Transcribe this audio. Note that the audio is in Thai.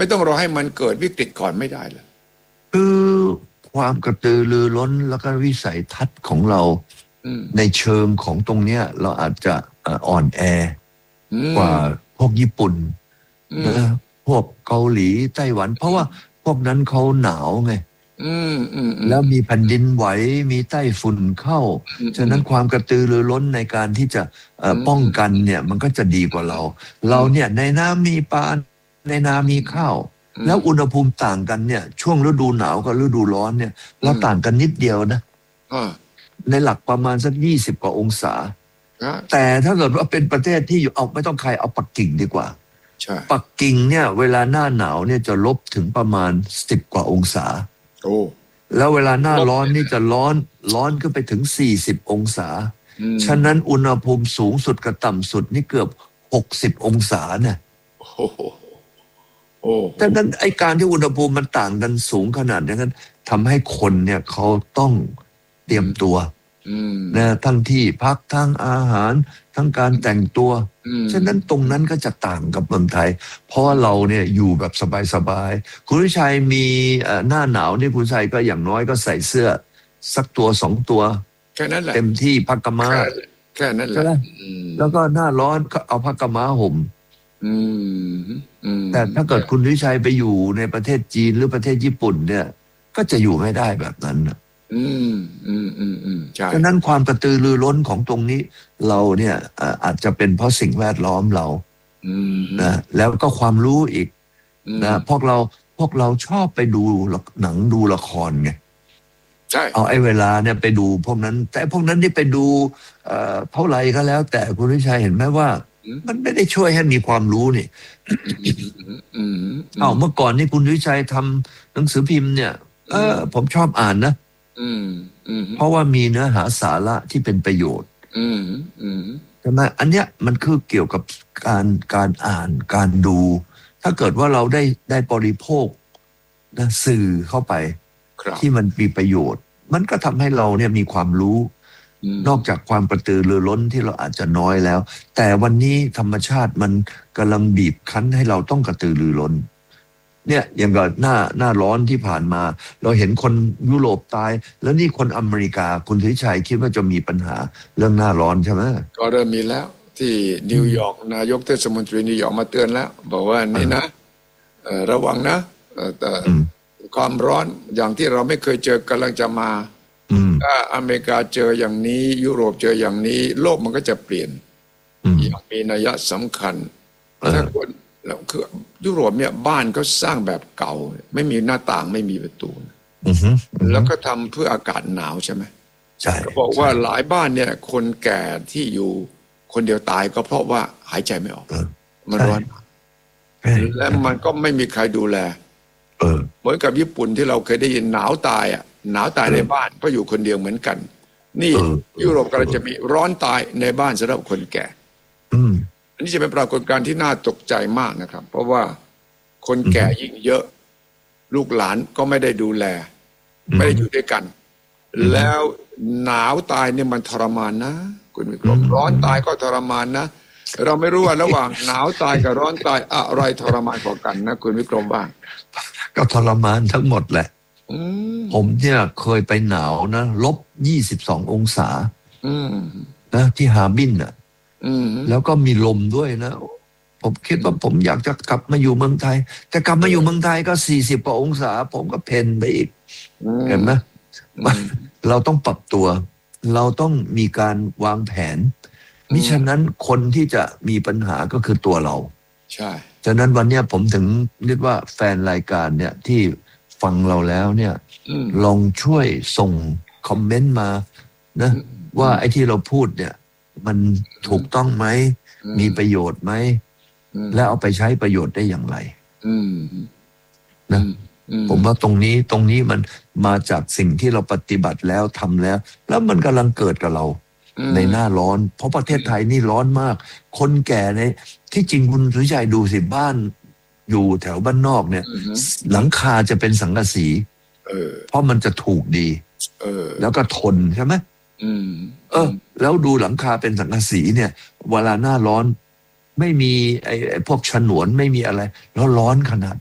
ไม่ต้องรอให้มันเกิดวิกฤตก่อนไม่ได้เลยคือความกระตือรือร้นแล้วก็วิสัยทัศน์ของเราในเชิงของตรงเนี้ยเราอาจจะอ่อนแอกว่าพวกญี่ปุ่นนะพวกเกาหลีไต้หวันเพราะว่าพวกนั้นเขาหนาวไงแล้วมีแผ่นดินไหวมีไต้ฝุ่นเข้าฉะนั้นความกระตือรือร้นในการที่จะป้องกันเนี่ยมันก็จะดีกว่าเราเนี่ยในน้ำมีปลาในนามีข้าวแล้วอุณหภูมิต่างกันเนี่ยช่วงฤดูหนาวกับฤดูร้อนเนี่ยเราต่างกันนิดเดียวนะในหลักประมาณสัก20 กว่าองศาแต่ถ้าเกิดว่าเป็นประเทศที่อยู่เอาไม่ต้องใครเอาปักกิ่งดีกว่าปักกิ่งเนี่ยเวลาหน้าหนาวเนี่ยจะลบถึงประมาณ10 กว่าองศาแล้วเวลาหน้าร้อนนี่จะร้อนขึ้นไปถึง40 องศาฉะนั้นอุณหภูมิสูงสุดกับต่ำสุดนี่เกือบ60 องศาเนี่ยดังนั้นไอการที่อุณหภูมิมันต่างกันสูงขนาดนั้นทำให้คนเนี่ยเขาต้องเตรียมตัวนะทั้งที่พักทั้งอาหารทั้งการแต่งตัวฉะนั้นตรงนั้นก็จะต่างกับเมืองไทยเพราะเราเนี่ยอยู่แบบสบายๆคุณวิชัยมีหน้าหนาวนี่คุณวิชัยก็อย่างน้อยก็ใส่เสื้อสักตัว2 ตัวแค่นั้นแหละเต็มที่ผ้ากำมะแค่นั้นแหละแล้วก็หน้าร้อนก็เอาผ้ากำมะห่มแต่ถ้าเกิดคุณวิชัยไปอยู่ในประเทศจีนหรือประเทศญี่ปุ่นเนี่ยก็จะอยู่ไม่ได้แบบนั้นใช่ฉะนั้นความกระตือรือร้นของตรงนี้เราเนี่ยอาจจะเป็นเพราะสิ่งแวดล้อมเรานะแล้วก็ความรู้อีกนะพวกเราชอบไปดูหนังดูละครไงใช่เอาไอ้เวลาเนี่ยไปดูพวกนั้นแต่พวกนั้นที่ไปดูเท่าไหร่ก็แล้วแต่คุณวิชัยเห็นไหมว่ามันไม่ได้ช่วยให้มีความรู้นี่เมื่อก่อนนี่คุณวิชัยทำหนังสือพิมพ์เนี่ยผมชอบอ่านนะเพราะว่ามีเนื้อหาสาระที่เป็นประโยชน์ใช่ไหมอันเนี้ยมันคือเกี่ยวกับการอ่านการดู ถ้าเกิดว่าเราได้บริโภคนะสื่อเข้าไปที่มันมีประโยชน์มันก็ทำให้เราเนี่ยมีความรู้นอกจากความกระตือรือร้นที่เราอาจจะน้อยแล้วแต่วันนี้ธรรมชาติมันกำลังบีบคั้นให้เราต้องกระตือรือร้นเนี่ยอย่างกับหน้าร้อนที่ผ่านมาเราเห็นคนยุโรปตายแล้วนี่คนอเมริกาคุณธิชัยคิดว่าจะมีปัญหาเรื่องหน้าร้อนใช่ไหมก็เริ่มมีแล้วที่นิวยอร์กนายกเทศมนตรีนิวยอร์กมาเตือนแล้วบอกว่านี่นะระวังนะความร้อนอย่างที่เราไม่เคยเจอกำลังจะมาถ้าอเมริกาเจออย่างนี้ยุโรปเจออย่างนี้โลกมันก็จะเปลี่ยนอย่างมีนัยสำคัญถ้าคนแล้วคือยุโรปเนี่ยบ้านก็สร้างแบบเก่าไม่มีหน้าต่างไม่มีประตูแล้วก็ทำเพื่ออากาศหนาวใช่ไหมใช่ก็บอกว่าหลายบ้านเนี่ยคนแก่ที่อยู่คนเดียวตายก็เพราะว่าหายใจไม่ออกมันร้อนและมันก็ไม่มีใครดูแลเหมือนกับญี่ปุ่นที่เราเคยได้ยินหนาวตายหนาวตายในบ้านเพราะอยู่คนเดียวเหมือนกันนี่ยุโรปกำลังจะมีร้อนตายในบ้านสำหรับคนแก่อันนี้จะเป็นปรากฏการณ์ที่น่าตกใจมากนะครับเพราะว่าคนแก่ยิ่งเยอะลูกหลานก็ไม่ได้ดูแลไม่ได้อยู่ด้วยกันแล้วหนาวตายเนี่ยมันทรมานนะคุณวิกรมร้อนตายก็ทรมานนะเราไม่รู้ว่าระหว่างหนาวตายกับร้อนตายอะไรทรมานกว่ากันนะคุณวิกรมบ้างก็ทรมานทั้งหมดแหละผมเนี่ยเคยไปหนาวนะ-22 องศานะที่ฮาร์บินแล้วก็มีลมด้วยนะผมคิดว่าผมอยากจะกลับมาอยู่เมืองไทยแต่กลับมาอยู่เมืองไทยก็40 กว่าองศาผมก็เพนไปอีกเห็นไหมเราต้องปรับตัวเราต้องมีการวางแผนมิฉะนั้นคนที่จะมีปัญหาก็คือตัวเราใช่ฉะนั้นวันนี้ผมถึงเรียกว่าแฟนรายการเนี่ยที่ฟังเราแล้วเนี่ยลองช่วยส่งคอมเมนต์มานะว่าไอ้ที่เราพูดเนี่ยมันถูกต้องไหมมีประโยชน์ไหมและเอาไปใช้ประโยชน์ได้อย่างไรนะผมว่าตรงนี้มันมาจากสิ่งที่เราปฏิบัติแล้วทำแล้วมันกำลังเกิดกับเราในหน้าร้อนเพราะประเทศไทยนี่ร้อนมากคนแก่ในที่จริงคุณสุชัยดูสิบ้านอยู่แถวบ้านนอกเนี่ยหลังคาจะเป็นสังกะสีเพราะมันจะถูกดีแล้วก็ทนใช่ไหมแล้วดูหลังคาเป็นสังกะสีเนี่ยเวลาหน้าร้อนไม่มีไอ้พวกฉนวนไม่มีอะไรแล้วร้อนขนาด